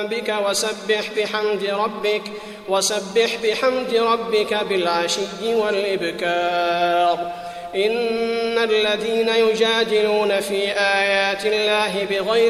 بك وسبح بحمد ربك بالعشي والإبكار. إن الذين يجادلون في آيات الله بغير